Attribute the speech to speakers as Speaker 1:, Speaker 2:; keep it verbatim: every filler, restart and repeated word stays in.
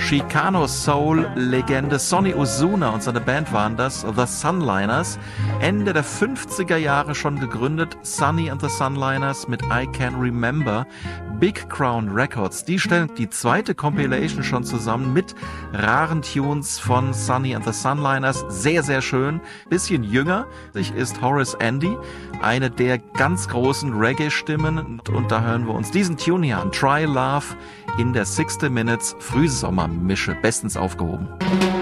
Speaker 1: Chicano Soul-Legende Sonny Osuna und seine Band waren das, The Sunliners. Ende der fünfziger Jahre schon gegründet, Sonny and the Sunliners mit I Can Remember. Big Crown Records, die stellen die zweite Compilation schon zusammen mit raren Tunes von Sonny and the Sunliners. Sehr, sehr schön. Bisschen jünger ist Horace Andy, eine der ganz großen Reggae-Stimmen. Und da hören wir uns diesen Tune hier an. Try Love in der sixty Minutes Frühsommermische. Bestens aufgehoben.